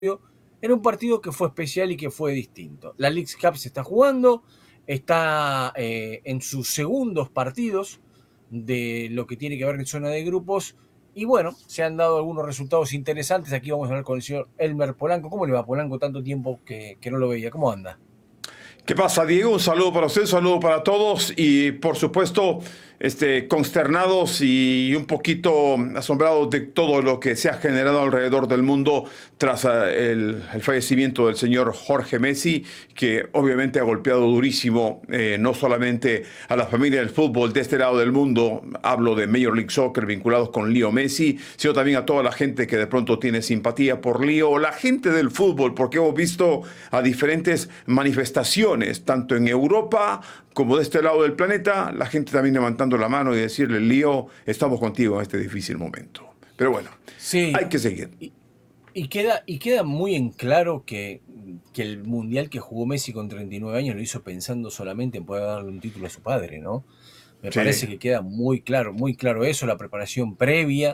era un partido que fue especial y que fue distinto. La Leagues Cup se está jugando, está en sus segundos partidos de lo que tiene que ver en zona de grupos. Y bueno, se han dado algunos resultados interesantes. Aquí vamos a hablar con el señor Elmer Polanco. ¿Cómo le va, Polanco? Tanto tiempo que no lo veía. ¿Cómo anda? ¿Qué pasa, Diego? Un saludo para usted, un saludo para todos y por supuesto, consternados y un poquito asombrados de todo lo que se ha generado alrededor del mundo tras el fallecimiento del señor Jorge Messi, que obviamente ha golpeado durísimo no solamente a la familia del fútbol de este lado del mundo, hablo de Major League Soccer vinculados con Leo Messi, sino también a toda la gente que de pronto tiene simpatía por Leo, la gente del fútbol, porque hemos visto a diferentes manifestaciones, tanto en Europa como de este lado del planeta, la gente también levantando la mano y decirle, Leo, estamos contigo en este difícil momento. Pero bueno, Sí, hay que seguir. y queda muy en claro que el Mundial que jugó Messi con 39 años lo hizo pensando solamente en poder darle un título a su padre, ¿no? Me Sí. parece que queda muy claro eso, la preparación previa.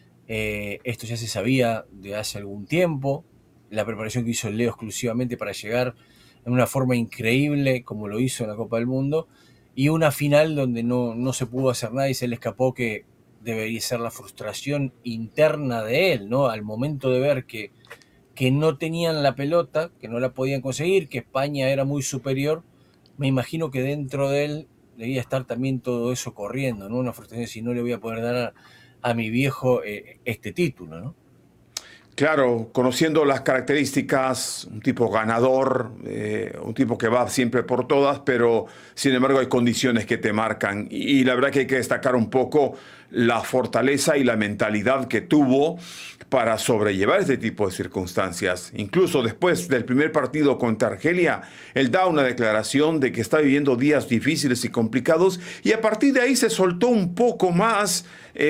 Esto ya se sabía de hace algún tiempo. La preparación que hizo el Leo exclusivamente para llegar en una forma increíble, como lo hizo en la Copa del Mundo, y una final donde no se pudo hacer nada y se le escapó, que debería ser la frustración interna de él, ¿no? Al momento de ver que no tenían la pelota, que no la podían conseguir, que España era muy superior. Me imagino que dentro de él debía estar también todo eso corriendo, ¿no? Una frustración, si no le voy a poder dar a mi viejo este título, ¿no? Claro, conociendo las características, un tipo ganador, un tipo que va siempre por todas, pero sin embargo hay condiciones que te marcan. Y la verdad que hay que destacar un poco la fortaleza y la mentalidad que tuvo para sobrellevar este tipo de circunstancias. Incluso después del primer partido contra Argelia, él da una declaración de que está viviendo días difíciles y complicados y a partir de ahí se soltó un poco más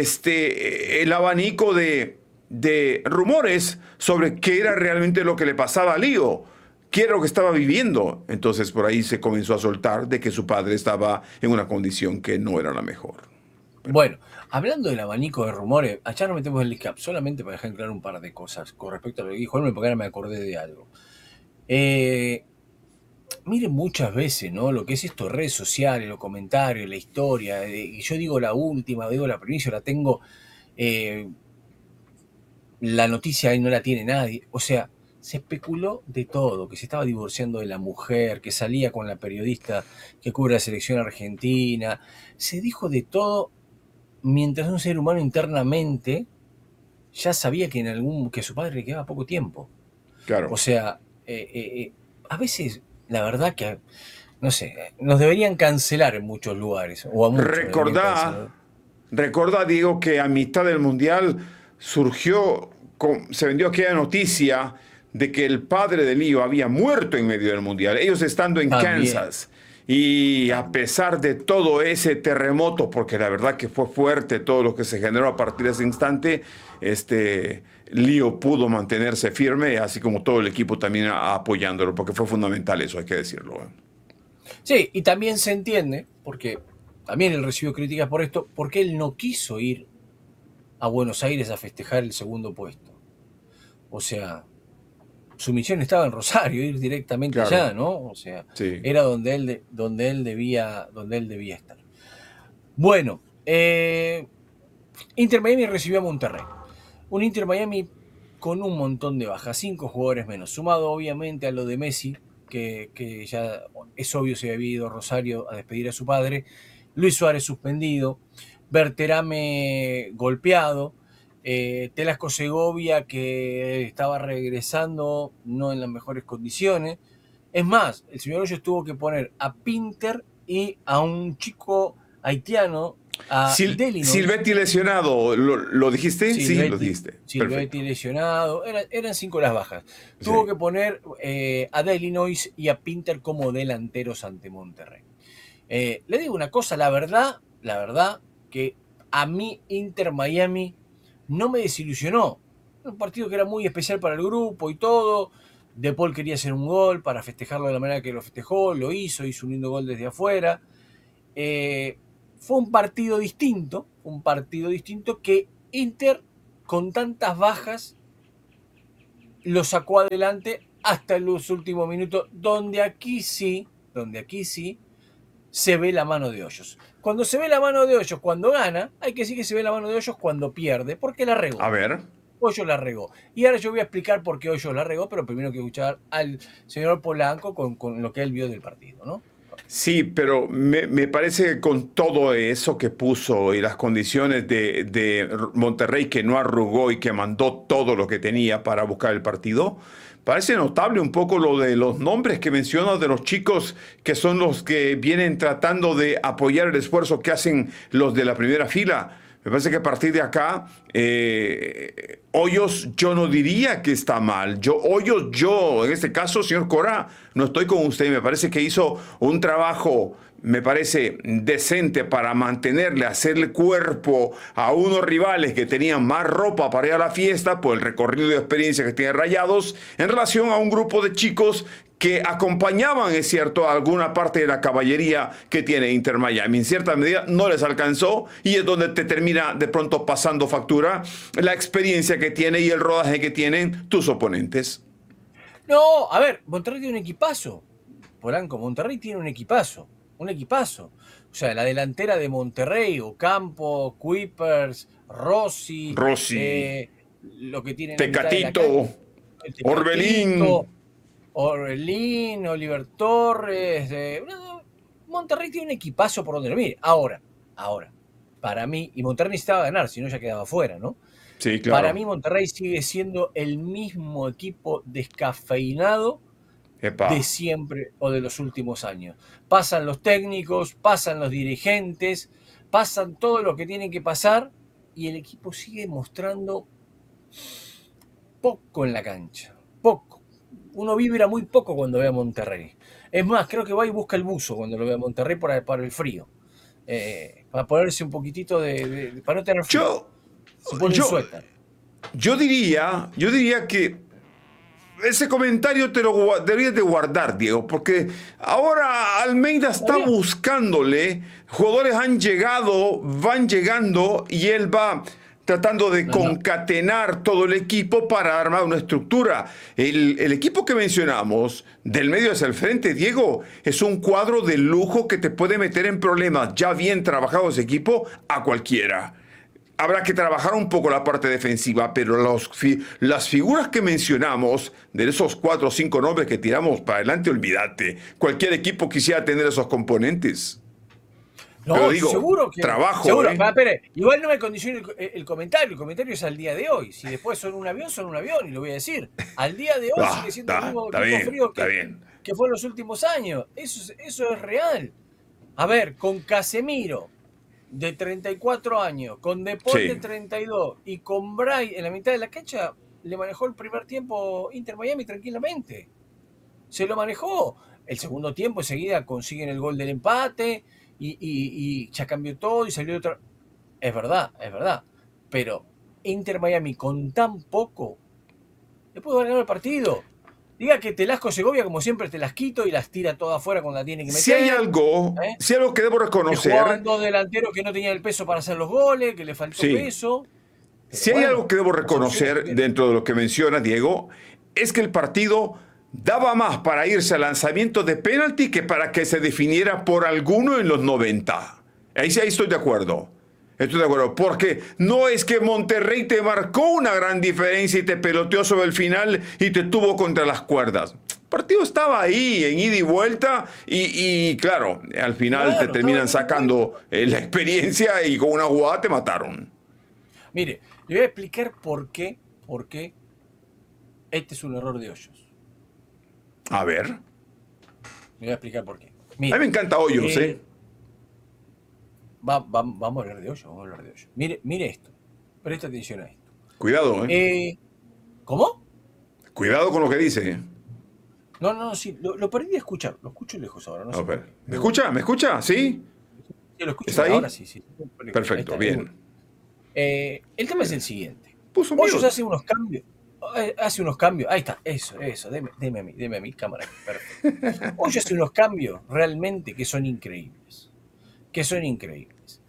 el abanico de rumores sobre qué era realmente lo que le pasaba a Lío, qué era lo que estaba viviendo. Entonces por ahí se comenzó a soltar de que su padre estaba en una condición que no era la mejor. Pero Bueno, hablando del abanico de rumores, allá nos metemos en el League Cup, solamente para dejar claro un par de cosas con respecto a lo que dijo Hermes, porque ahora me acordé de algo. Eh, Miren muchas veces, ¿no? Lo que es esto, redes sociales, los comentarios, la historia, y yo digo la última, digo la primicia, la tengo, eh, la noticia ahí no la tiene nadie. O sea, se especuló de todo, que se estaba divorciando de la mujer, que salía con la periodista que cubre la selección argentina. Se dijo de todo mientras un ser humano internamente ya sabía que a su padre le quedaba poco tiempo. O claro, sea, a veces, la verdad que, no sé, nos deberían cancelar en muchos lugares, o a muchos deberían cancelar. recordá, recordá, digo, que a mitad del Mundial surgió, se vendió aquella noticia de que el padre de Lío había muerto en medio del Mundial, ellos estando en También, Kansas. Y a también. pesar de todo ese terremoto, porque la verdad que fue fuerte todo lo que se generó a partir de ese instante, Lío pudo mantenerse firme, así como todo el equipo también apoyándolo, porque fue fundamental eso, hay que decirlo. Sí, y también se entiende, porque también él recibió críticas por esto, porque él no quiso ir a Buenos Aires a festejar el segundo puesto. O sea, su misión estaba en Rosario, ir directamente Claro, allá, ¿no? O sea, sí. era donde él debía estar. Bueno, Inter Miami recibió a Monterrey. Un Inter Miami con un montón de bajas, 5 jugadores menos, sumado obviamente a lo de Messi, que ya es obvio se había ido a Rosario a despedir a su padre, Luis Suárez suspendido, Berterame golpeado, Telasco Segovia que estaba regresando no en las mejores condiciones. Es más, el señor Hoyos tuvo que poner a Pinter y a un chico haitiano, a Delinois. Silvetti lesionado, ¿lo dijiste? Sí, lo Silvetti, dijiste. Silvetti Perfecto. lesionado, eran 5 las bajas. Tuvo Sí. que poner a Delinois y a Pinter como delanteros ante Monterrey. Le digo una cosa, la verdad, que a mí Inter Miami no me desilusionó. Un partido que era muy especial para el grupo y todo. De Paul quería hacer un gol para festejarlo de la manera que lo festejó, lo hizo un lindo gol desde afuera. Eh, Fue un partido distinto que Inter, con tantas bajas, lo sacó adelante hasta los últimos minutos, donde aquí sí se ve la mano de Hoyos. Cuando se ve la mano de Hoyos cuando gana, hay que decir que se ve la mano de Hoyos cuando pierde, porque la A regó. ver. Hoyos la regó. Y ahora yo voy a explicar por qué Hoyos la regó, pero primero quiero escuchar al señor Polanco con lo que él vio del partido, ¿no? Sí, pero me parece que con todo eso que puso y las condiciones de Monterrey que no arrugó y que mandó todo lo que tenía para buscar el partido, parece notable un poco lo de los nombres que mencionas de los chicos que son los que vienen tratando de apoyar el esfuerzo que hacen los de la primera fila. Me parece que a partir de acá, Hoyos yo no diría que está mal. Yo, en este caso, señor Cora, no estoy con usted. Me parece que hizo un trabajo, me parece, decente para mantenerle, hacerle cuerpo a unos rivales que tenían más ropa para ir a la fiesta por el recorrido de experiencia que tiene Rayados, en relación a un grupo de chicos que acompañaban, es cierto, a alguna parte de la caballería que tiene Inter Miami. En cierta medida no les alcanzó y es donde te termina de pronto pasando factura la experiencia que tiene y el rodaje que tienen tus oponentes. No, a ver, Monterrey tiene un equipazo. Polanco, Monterrey tiene un equipazo. Un equipazo. O sea, la delantera de Monterrey, Ocampo, Kuipers, Rossi, Rossi, lo que tiene en la mitad de la Tecatito, cancha, el Tecatito, Orbelín. Orbelín, Oliver Torres. Monterrey tiene un equipazo por donde lo mire. Ahora, para mí, y Monterrey necesitaba ganar, si no ya quedaba fuera, ¿no? Sí, Para claro. mí Monterrey sigue siendo el mismo equipo descafeinado Epa. de siempre o de los últimos años. Pasan los técnicos, pasan los dirigentes, pasan todo lo que tienen que pasar y el equipo sigue mostrando poco en la cancha. Poco. Uno vibra muy poco cuando ve a Monterrey. Es más, creo que va y busca el buzo cuando lo ve a Monterrey para el frío. Para ponerse un poquitito para no tener frío. Yo, Se pone un yo, suéter. yo diría que ese comentario te lo deberías de guardar, Diego, porque ahora Almeida ¿Está está bien? buscándole, jugadores han llegado, van llegando y él va tratando de No, no. concatenar todo el equipo para armar una estructura. El equipo que mencionamos, del medio hacia el frente, Diego, es un cuadro de lujo que te puede meter en problemas, ya bien trabajado ese equipo, a cualquiera. Habrá que trabajar un poco la parte defensiva, pero las figuras que mencionamos, de esos 4 o 5 nombres que tiramos para adelante, olvídate. Cualquier equipo quisiera tener esos componentes. Pero No, digo, seguro que. trabajo, Seguro. ¿eh? Espere, igual no me condicione el comentario. El comentario es al día de hoy. Si después son un avión, son un avión, y lo voy a decir. Al día de hoy sigue siendo el mismo Está equipo bien, frío está bien. que fue en los últimos años. Eso es real. A ver, con Casemiro, de 34 años, con De Paul de Sí, 32 y con Bray en la mitad de la cancha, le manejó el primer tiempo Inter Miami tranquilamente. Se lo manejó. El segundo tiempo enseguida consiguen el gol del empate y ya cambió todo y salió otra. Es verdad, es verdad. Pero Inter Miami con tan poco le pudo haber ganado el partido. Diga que Telasco Segovia, como siempre, te las quito y las tira todas afuera cuando la tiene que si hay meter. algo, ¿Eh? si hay algo que debo Que jugaban reconocer, dos delanteros que no tenían el peso para hacer los goles, que le faltó sí, peso. Pero si hay algo bueno, que debo las opciones reconocer tuvieron. dentro de lo que menciona Diego, es que el partido daba más para irse al lanzamiento de penalti que para que se definiera por alguno en los 90. Ahí sí, ahí estoy de acuerdo. Estoy de acuerdo, porque no es que Monterrey te marcó una gran diferencia y te peloteó sobre el final y te tuvo contra las cuerdas. El partido estaba ahí, en ida y vuelta, y claro, al final te Claro, estaba terminan ahí de vuelta. sacando la experiencia y con una jugada te mataron. Mire, le voy a explicar por qué este es un error de Hoyos. A ver, Le voy a explicar por qué. a mí me Mire, encanta Hoyos, ¿eh? eh, vamos a hablar de Hoyos, vamos a hablar de Hoyos. Mire esto, presta atención a esto. Cuidado, ¿eh? Eh, ¿Cómo? Cuidado con lo que dice, ¿eh? No, no, sí, lo perdí de escuchar, lo escucho lejos ahora, no A sé por ver, qué. ¿me escucha? ¿Me escucha? ¿Sí? Sí, lo escucho ¿Está bien, ahora ahí? sí, sí. Ahí Perfecto, está, es bueno. bien. El tema es el siguiente. Puso Hoyos mute. hace unos cambios, ahí está, eso, deme a mí, cámara, perfecto. Hoyos hace unos cambios realmente que son increíbles.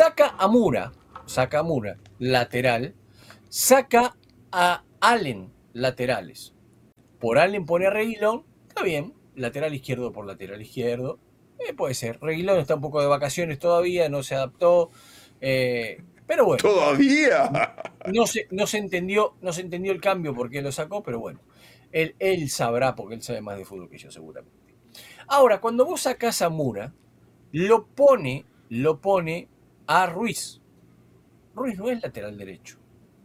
Saca a Mura, lateral, saca a Allen laterales. Por Allen pone a Reguilón, está bien, lateral izquierdo por lateral izquierdo, puede ser. Reguilón está un poco de vacaciones todavía, no se adaptó, pero bueno. ¿Todavía? No se entendió el cambio porque lo sacó, pero bueno, él sabrá porque él sabe más de fútbol que yo seguramente. Ahora, cuando vos sacás a Mura, lo pone a Ruiz. Ruiz no es lateral derecho.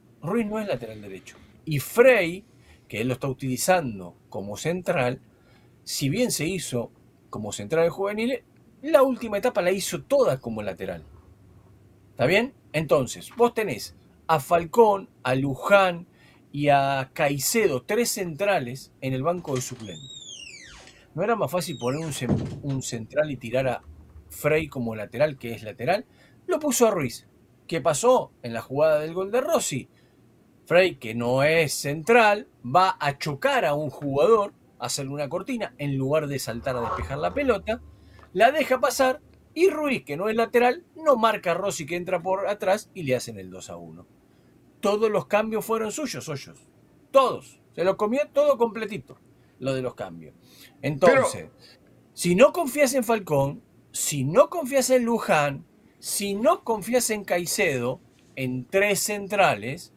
Y Frey, que él lo está utilizando como central, si bien se hizo como central de juveniles, la última etapa la hizo toda como lateral. ¿Está bien? Entonces, vos tenés a Falcón, a Luján y a Caicedo, 3 centrales en el banco de suplentes. ¿No era más fácil poner un central y tirar a Frey como lateral, que es lateral? Lo puso a Ruiz. ¿Qué pasó en la jugada del gol de Rossi? Frey, que no es central, va a chocar a un jugador, a hacerle una cortina, en lugar de saltar a despejar la pelota, la deja pasar y Ruiz, que no es lateral, no marca a Rossi que entra por atrás y le hacen el 2-1. Todos los cambios fueron suyos, Hoyos. Todos. Se lo comió todo completito, lo de los cambios. Entonces, si no confías en Falcón, si no confías en Luján, si no confías en Caicedo, en 3 centrales,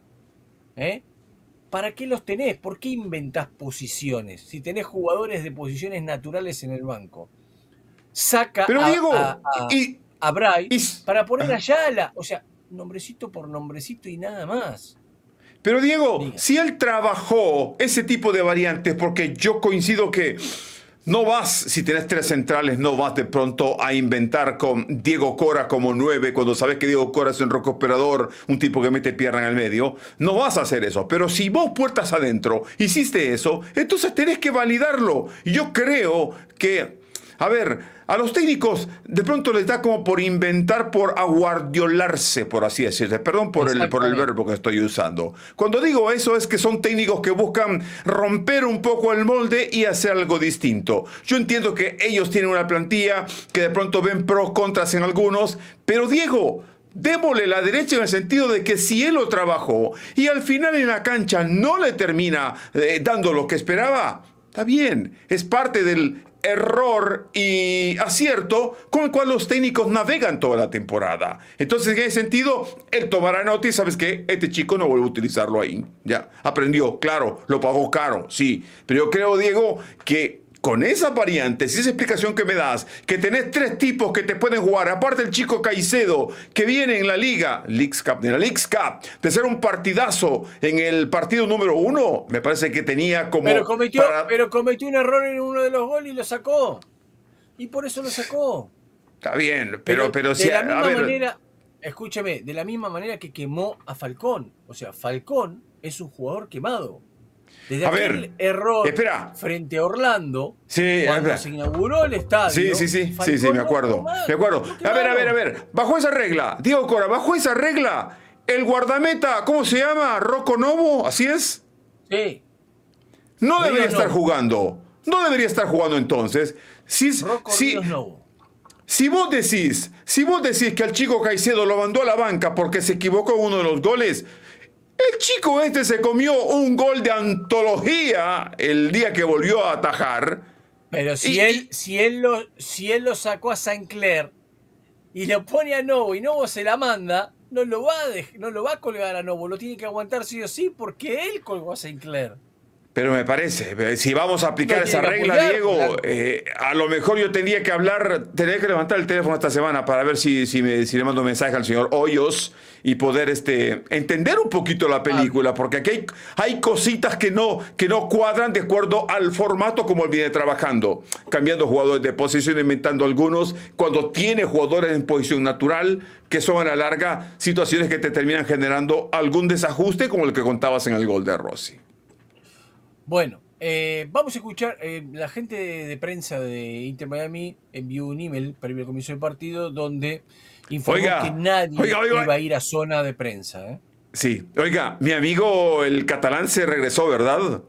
¿para qué los tenés? ¿Por qué inventás posiciones? Si tenés jugadores de posiciones naturales en el banco. Saca a Bray para poner a Ayala. O sea, nombrecito por nombrecito y nada más. Pero Diego, si él trabajó ese tipo de variantes, porque yo coincido que no vas, si tenés 3 centrales, no vas de pronto a inventar con Diego Cora como 9, cuando sabes que Diego Cora es un recooperador, un tipo que mete pierna en el medio. No vas a hacer eso. Pero si vos puertas adentro hiciste eso, entonces tenés que validarlo. Y yo creo que, a ver, a los técnicos de pronto les da como por inventar, por aguardiolarse, por así decirlo. Perdón por el verbo que estoy usando. Cuando digo eso es que son técnicos que buscan romper un poco el molde y hacer algo distinto. Yo entiendo que ellos tienen una plantilla que de pronto ven pros, contras en algunos, pero Diego, démosle la derecha en el sentido de que si él lo trabajó y al final en la cancha no le termina dando lo que esperaba, está bien, es parte del error y acierto con el cual los técnicos navegan toda la temporada. Entonces, en ese sentido, él tomará nota y sabes que este chico no vuelve a utilizarlo ahí. Ya, aprendió, claro, lo pagó caro, sí. Pero yo creo, Diego, que con esas variantes, esa explicación que me das, que tenés 3 tipos que te pueden jugar, aparte el chico Caicedo, que viene en la Leagues Cup, de ser un partidazo en el partido número 1, me parece que tenía como... Pero cometió un error en uno de los goles y lo sacó. Y por eso lo sacó. Está bien, pero si... De la misma manera, escúchame, de la misma manera que quemó a Falcón. O sea, Falcón es un jugador quemado. Desde aquel error frente a Orlando, cuando se inauguró el estadio. Sí, me acuerdo. A ver. Bajo esa regla, Diego Cora, bajo esa regla, el guardameta, ¿cómo se llama? ¿Rocco Novo? ¿Así es? Sí. No debería estar jugando. No debería estar jugando entonces. Si vos decís que al chico Caicedo lo mandó a la banca porque se equivocó en uno de los goles, el chico este se comió un gol de antología el día que volvió a atajar. Pero si él lo sacó a Saint-Clair y lo pone a Novo y Novo se la manda, no lo va a colgar a Novo, lo tiene que aguantar sí o sí porque él colgó a Saint-Clair. Pero me parece, si vamos a aplicar esa regla, Diego, a lo mejor yo tendría que levantar el teléfono esta semana para ver si le mando un mensaje al señor Hoyos y poder entender un poquito la película, porque aquí hay cositas que no cuadran de acuerdo al formato como él viene trabajando, cambiando jugadores de posición, inventando algunos, cuando tiene jugadores en posición natural, que son a la larga situaciones que te terminan generando algún desajuste como el que contabas en el gol de Rossi. Bueno, vamos a escuchar, la gente de prensa de Inter Miami envió un email previo al comienzo del partido donde informó que nadie iba a ir a zona de prensa. Sí, oiga, mi amigo el catalán se regresó, ¿verdad?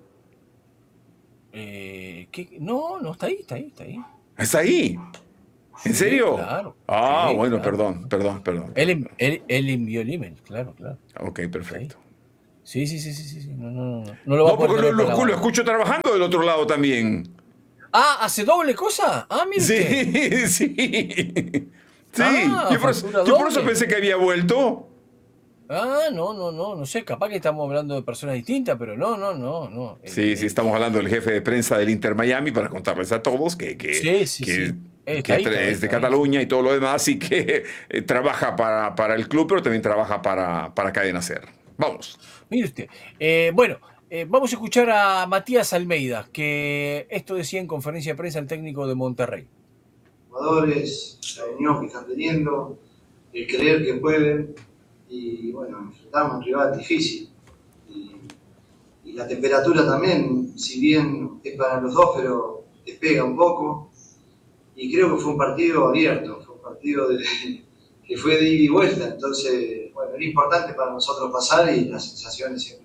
No, está ahí. ¿Está ahí? ¿En serio? Claro. Bueno, claro. Perdón. Él envió el email, claro. Ok, perfecto. Sí, sí, sí, sí, sí, sí. No, no, no, no. No lo va a No, poder porque tener por la lo mano. escucho trabajando del otro lado también. Ah, ¿hace doble cosa? Ah, mire usted. Sí, sí. Sí, Ah, factura yo por eso doble. pensé que había vuelto. Ah, no, no, no, no sé, capaz que estamos hablando de personas distintas, pero no, no, no, no. Sí, sí, estamos hablando del jefe de prensa del Inter Miami para contarles a todos Sí, sí, sí. Está ahí, está ahí, es de está ahí. Sí. Cataluña y todo lo demás y que trabaja para el club, pero también trabaja para Cadena Ser. Vamos. Mire usted. Bueno, vamos a escuchar a Matías Almeida, que esto decía en conferencia de prensa el técnico de Monterrey. Jugadores, la unión que están teniendo, el creer que pueden, y bueno, enfrentamos un rival difícil. Y, y la temperatura también, si bien es para los dos, pero te pega un poco. Y creo que fue un partido abierto, fue un partido que fue de ida y vuelta. Entonces, bueno, era importante para nosotros pasar y las sensaciones siempre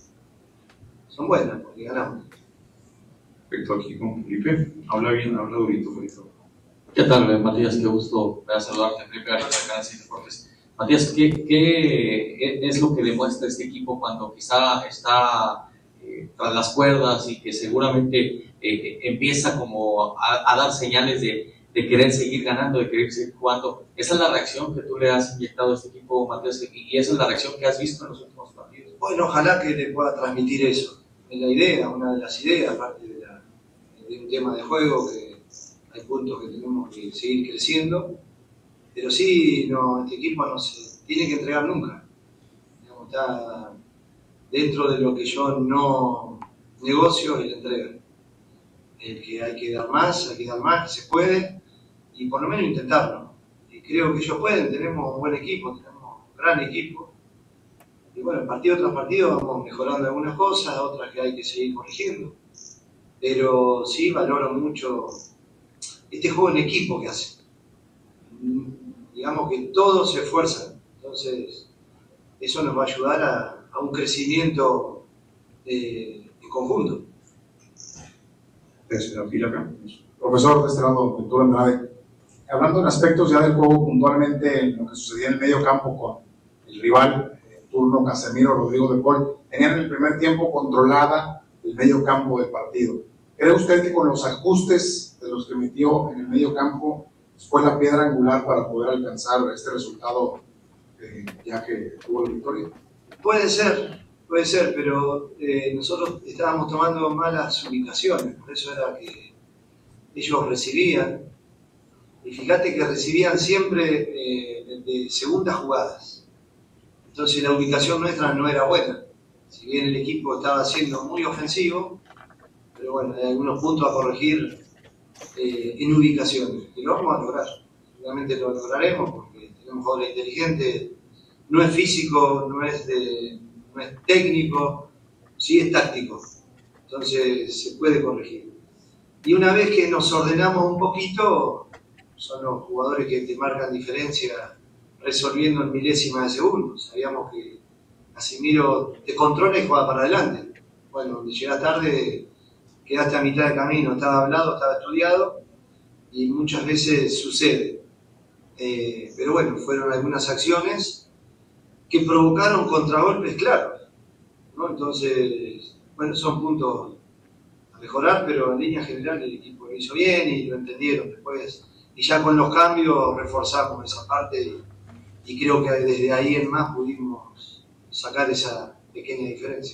son buenas porque ganamos. Perfecto, aquí con Felipe. Habla bien, habla durito, Felipe. ¿Qué tal, Matías? Qué gusto saludarte, Felipe Arias, de Canal 6 Deportes. Matías, ¿qué es lo que demuestra este equipo cuando quizá está tras las cuerdas y que seguramente empieza como a dar señales de querer seguir ganando, de querer seguir jugando? ¿Esa es la reacción que tú le has inyectado a este equipo, Matías? ¿Y esa es la reacción que has visto en los últimos partidos? Bueno, ojalá que le pueda transmitir eso. Es la idea, una de las ideas, aparte de un tema de juego, que hay puntos que tenemos que seguir creciendo, pero sí, no, este equipo no se tiene que entregar nunca. Digamos, está dentro de lo que yo no negocio y la entrega. El que hay que dar más, que se puede, y por lo menos intentarlo. Y creo que ellos pueden, tenemos un buen equipo, tenemos un gran equipo. Y bueno, partido tras partido vamos mejorando algunas cosas, otras que hay que seguir corrigiendo. Pero sí valoro mucho este juego en equipo que hacen. Digamos que todos se esfuerzan. Entonces, eso nos va a ayudar a un crecimiento en conjunto. Tercera fila acá. Profesor de este lado, doctor Andrade, hablando en aspectos ya del juego puntualmente, en lo que sucedía en el medio campo con el rival, turno Casemiro, Rodrigo de Paul, tenían en el primer tiempo controlada el medio campo del partido. ¿Cree usted que con los ajustes de los que metió en el medio campo fue la piedra angular para poder alcanzar este resultado ya que tuvo la victoria? Puede ser, pero nosotros estábamos tomando malas ubicaciones, por eso era que ellos recibían, y fíjate que recibían siempre de segundas jugadas. Entonces la ubicación nuestra no era buena. Si bien el equipo estaba siendo muy ofensivo, pero bueno, hay algunos puntos a corregir en ubicaciones, que lo vamos a lograr. Seguramente lo lograremos porque tenemos jugadores inteligentes. No es físico, no es técnico, sí es táctico. Entonces se puede corregir. Y una vez que nos ordenamos un poquito, son los jugadores que te marcan diferencia resolviendo en milésimas de segundo. Sabíamos que Casemiro te controla y juega para adelante. Bueno, donde llegas tarde, quedaste a mitad de camino, estaba hablado, estaba estudiado y muchas veces sucede. Pero bueno, fueron algunas acciones que provocaron contragolpes claros, ¿no? Entonces, bueno, son puntos a mejorar, pero en línea general el equipo lo hizo bien y lo entendieron después. Y ya con los cambios reforzamos esa parte y creo que desde ahí en más pudimos sacar esa pequeña diferencia.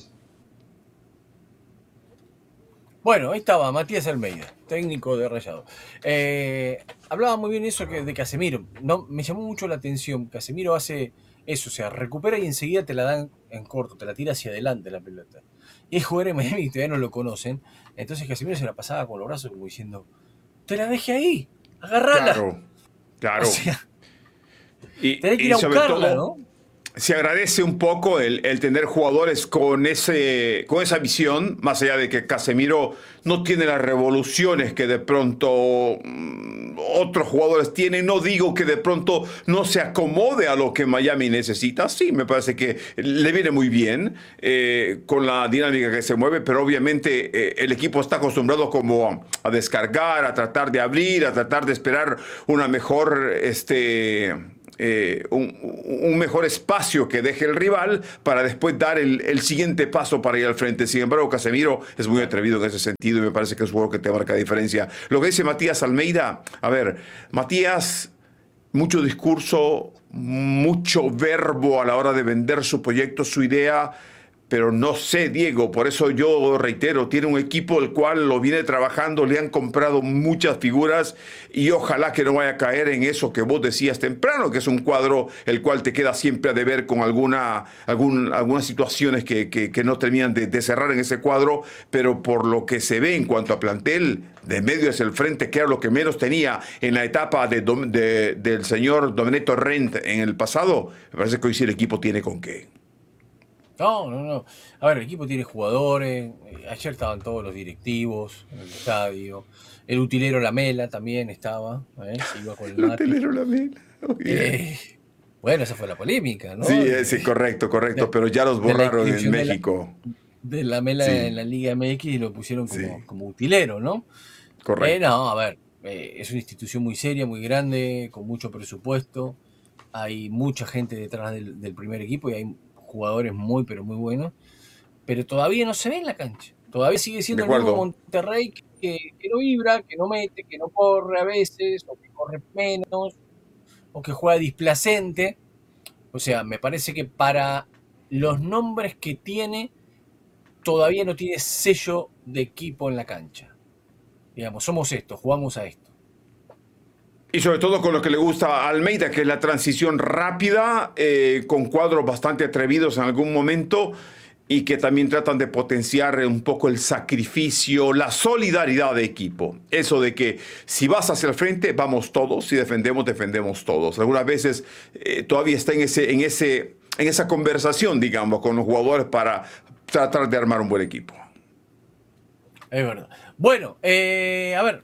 Bueno, ahí estaba Matías Almeida, técnico de Rayado. Hablaba muy bien eso de Casemiro. No, me llamó mucho la atención. Casemiro hace eso, o sea, recupera y enseguida te la dan en corto, te la tira hacia adelante la pelota. Y hay jugadores en Miami que todavía no lo conocen. Entonces Casemiro se la pasaba con los brazos como diciendo, te la dejé ahí, agarrala. Claro, O claro. sea, tenés que ir Y a sobre buscarla, todo, ¿no? se agradece un poco el tener jugadores con esa visión, más allá de que Casemiro no tiene las revoluciones que de pronto otros jugadores tienen. No digo que de pronto no se acomode a lo que Miami necesita. Sí, me parece que le viene muy bien con la dinámica que se mueve, pero obviamente el equipo está acostumbrado como a descargar, a tratar de abrir, a tratar de esperar una mejor un mejor espacio que deje el rival para después dar el siguiente paso para ir al frente. Sin embargo, Casemiro es muy atrevido en ese sentido y me parece que es un juego que te marca diferencia. Lo que dice Matías Almeida, a ver, Matías, mucho discurso, mucho verbo a la hora de vender su proyecto, su idea, pero no sé, Diego, por eso yo reitero, tiene un equipo el cual lo viene trabajando, le han comprado muchas figuras y ojalá que no vaya a caer en eso que vos decías temprano, que es un cuadro el cual te queda siempre a deber con algunas situaciones que no terminan de cerrar en ese cuadro, pero por lo que se ve en cuanto a plantel, de medio hacia el frente, que era lo que menos tenía en la etapa del señor Domenech Torrent en el pasado, me parece que hoy sí el equipo tiene con qué. No. A ver, el equipo tiene jugadores. Ayer estaban todos los directivos en el estadio. El utilero Lamela también estaba. Se iba con el El utilero Lamela. Bueno, esa fue la polémica, ¿no? Sí, correcto. Pero ya los borraron en México. De Lamela en la Liga MX y lo pusieron como utilero, ¿no? Correcto. No, a ver, es una institución muy seria, muy grande, con mucho presupuesto. Hay mucha gente detrás del primer equipo y hay jugadores muy, pero muy buenos, pero todavía no se ve en la cancha. Todavía sigue siendo el mismo Monterrey que no vibra, que no mete, que no corre a veces, o que corre menos, o que juega displacente. O sea, me parece que para los nombres que tiene, todavía no tiene sello de equipo en la cancha. Digamos, somos esto, jugamos a esto. Y sobre todo con lo que le gusta a Almeida, que es la transición rápida, con cuadros bastante atrevidos en algún momento y que también tratan de potenciar un poco el sacrificio, la solidaridad de equipo. Eso de que si vas hacia el frente, vamos todos, si defendemos, defendemos todos. Algunas veces todavía está en esa conversación, digamos, con los jugadores para tratar de armar un buen equipo. Es verdad. Bueno, a ver,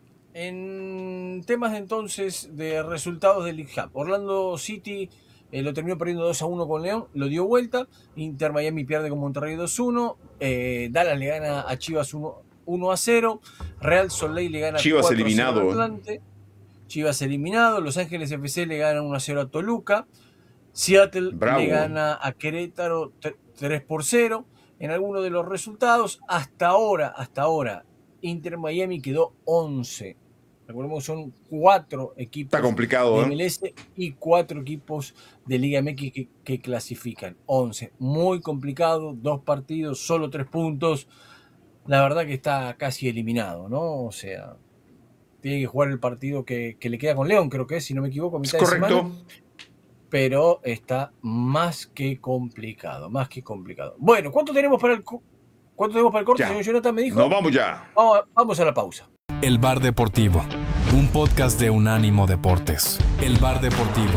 en temas entonces de resultados del League Cup, Orlando City lo terminó perdiendo 2-1 con León, lo dio vuelta. Inter Miami pierde con Monterrey 2-1. Dallas le gana a Chivas 1-0. Real Salt Lake le gana Chivas 4-0 eliminado. a Atlante. Chivas eliminado. Los Ángeles FC le gana 1-0 a Toluca. Seattle le gana a Querétaro 3-0. En algunos de los resultados, hasta ahora, Inter Miami quedó 11. Recordemos que son 4 equipos de MLS y 4 equipos de Liga MX que clasifican. 11. Muy complicado, 2 partidos, solo 3 puntos. La verdad que está casi eliminado, ¿no? O sea, tiene que jugar el partido que le queda con León, creo que es, si no me equivoco, a mitad de semana. Pero está más que complicado. Bueno, ¿cuánto tenemos para el corte, señor Jonathan? Me dijo. No, vamos ya. Vamos a la pausa. El Bar Deportivo, un podcast de Unánimo Deportes. El Bar Deportivo.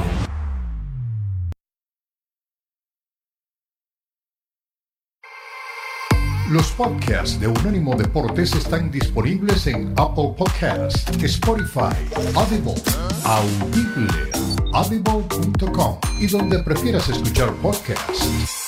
Los podcasts de Unánimo Deportes están disponibles en Apple Podcasts, Spotify, Audible, Audible, audible.com y donde prefieras escuchar podcasts.